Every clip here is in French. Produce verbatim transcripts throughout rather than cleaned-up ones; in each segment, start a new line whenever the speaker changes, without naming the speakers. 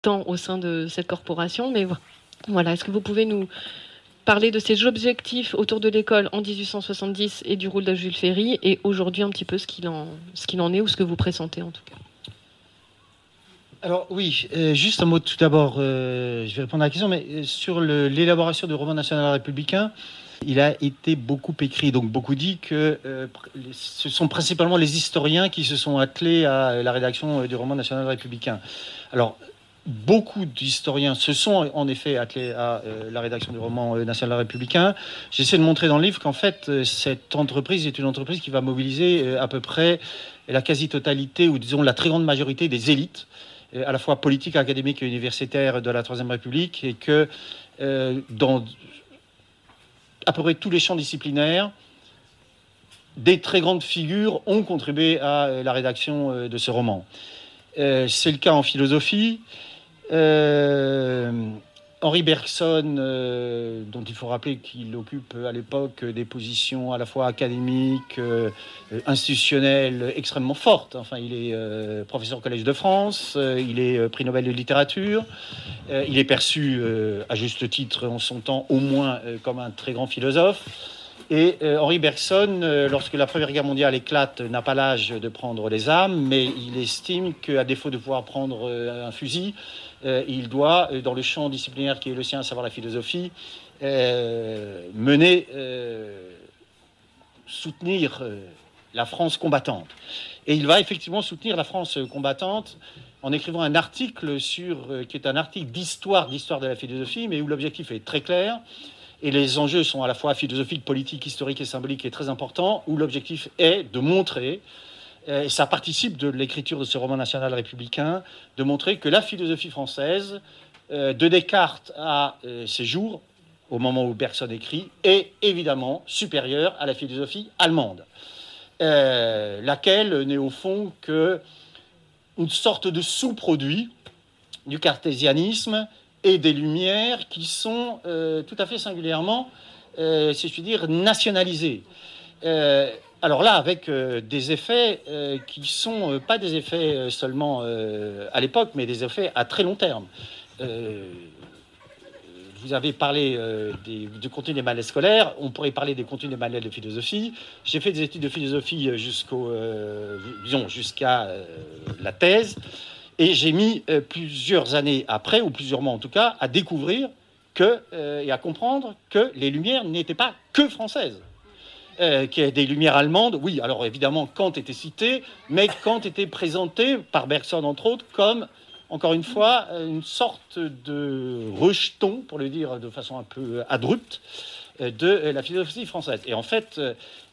tant au sein de cette corporation. Mais voilà, est-ce que vous pouvez nous parler de ces objectifs autour de l'école en dix-huit cent soixante-dix et du rôle de Jules Ferry, et aujourd'hui un petit peu ce qu'il en, ce qu'il en est, ou ce que vous pressentez en tout cas?
Alors oui, euh, juste un mot tout d'abord, euh, je vais répondre à la question, mais euh, sur le, l'élaboration du roman national républicain, il a été beaucoup écrit, donc beaucoup dit que euh, ce sont principalement les historiens qui se sont attelés à la rédaction du roman national républicain. Alors, beaucoup d'historiens se sont en effet attelés à euh, la rédaction du roman euh, national républicain. J'essaie de montrer dans le livre qu'en fait, euh, cette entreprise est une entreprise qui va mobiliser euh, à peu près la quasi-totalité, ou disons la très grande majorité des élites, euh, à la fois politiques, académiques et universitaires de la Troisième République, et que euh, dans à peu près tous les champs disciplinaires, des très grandes figures ont contribué à euh, la rédaction euh, de ce roman. Euh, c'est le cas en philosophie. Euh, Henri Bergson, euh, dont il faut rappeler qu'il occupe à l'époque des positions à la fois académiques, euh, institutionnelles extrêmement fortes. Enfin, il est euh, professeur au Collège de France, euh, il est euh, prix Nobel de littérature, euh, il est perçu euh, à juste titre en son temps au moins euh, comme un très grand philosophe. Et euh, Henri Bergson, euh, lorsque la Première Guerre mondiale éclate, n'a pas l'âge de prendre les armes, mais il estime qu'à défaut de pouvoir prendre euh, un fusil, euh, il doit, euh, dans le champ disciplinaire qui est le sien, à savoir la philosophie, euh, mener, euh, soutenir euh, la France combattante. Et il va effectivement soutenir la France combattante en écrivant un article sur, euh, qui est un article d'histoire, d'histoire de la philosophie, mais où l'objectif est très clair. Et les enjeux sont à la fois philosophiques, politiques, historiques et symboliques, et très importants, où l'objectif est de montrer, et ça participe de l'écriture de ce roman national républicain, de montrer que la philosophie française, de Descartes à ses jours, au moment où Bergson écrit, est évidemment supérieure à la philosophie allemande, euh, laquelle n'est au fond qu'une sorte de sous-produit du cartésianisme et des Lumières qui sont euh, tout à fait singulièrement, euh, si je puis dire, nationalisés. Euh, alors là, avec euh, des effets euh, qui ne sont euh, pas des effets seulement euh, à l'époque, mais des effets à très long terme. Euh, vous avez parlé euh, des, du contenu des manuels scolaires, on pourrait parler des contenus des manuels de philosophie. J'ai fait des études de philosophie jusqu'au, euh, disons, jusqu'à euh, la thèse. Et j'ai mis euh, plusieurs années après, ou plusieurs mois en tout cas, à découvrir que, euh, et à comprendre que les Lumières n'étaient pas que françaises. Euh, qu'il y ait des Lumières allemandes, oui, alors évidemment, Kant était cité, mais Kant était présenté, par Bergson entre autres, comme, encore une fois, une sorte de rejeton, pour le dire de façon un peu abrupte, de la philosophie française. Et en fait,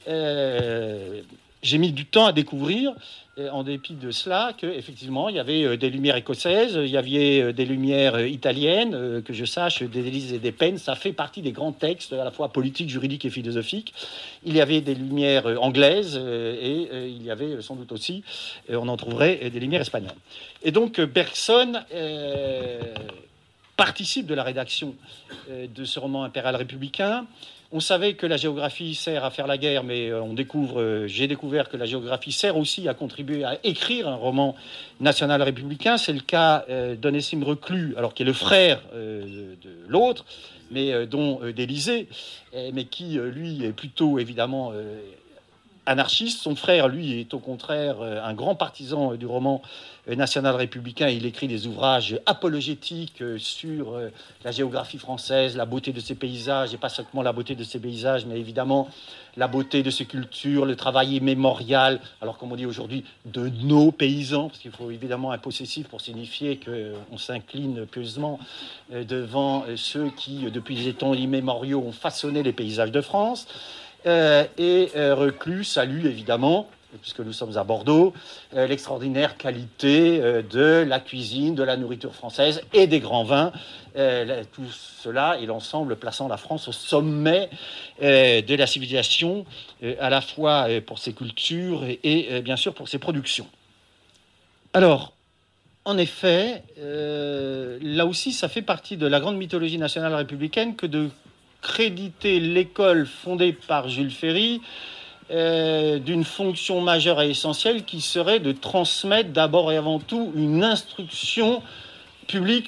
euh, j'ai mis du temps à découvrir, en dépit de cela, qu'effectivement, il y avait des Lumières écossaises, il y avait des Lumières italiennes, que je sache, des Délices et des peines, ça fait partie des grands textes, à la fois politiques, juridiques et philosophiques. Il y avait des Lumières anglaises, et il y avait sans doute aussi, on en trouverait, des Lumières espagnoles. Et donc, Bergson euh, participe de la rédaction de ce roman impérial républicain. On savait que la géographie sert à faire la guerre, mais on découvre, j'ai découvert que la géographie sert aussi à contribuer à écrire un roman national républicain. C'est le cas d'Onésime Reclus, alors qui est le frère de l'autre, mais dont d'Élysée, mais qui, lui, est plutôt évidemment anarchiste. Son frère, lui, est au contraire un grand partisan du roman national républicain. Il écrit des ouvrages apologétiques sur la géographie française, la beauté de ses paysages, et pas seulement la beauté de ses paysages, mais évidemment la beauté de ses cultures, le travail immémorial, alors comme on dit aujourd'hui, de nos paysans, parce qu'il faut évidemment un possessif pour signifier qu'on s'incline pieusement devant ceux qui, depuis les temps immémoriaux, ont façonné les paysages de France. Euh, et euh, Reclus salue évidemment, puisque nous sommes à Bordeaux, euh, l'extraordinaire qualité euh, de la cuisine, de la nourriture française et des grands vins. Euh, tout cela et l'ensemble plaçant la France au sommet euh, de la civilisation, euh, à la fois euh, pour ses cultures et, et euh, bien sûr pour ses productions. Alors, en effet, euh, là aussi, ça fait partie de la grande mythologie nationale républicaine que de créditer l'école fondée par Jules Ferry euh, d'une fonction majeure et essentielle qui serait de transmettre d'abord et avant tout une instruction public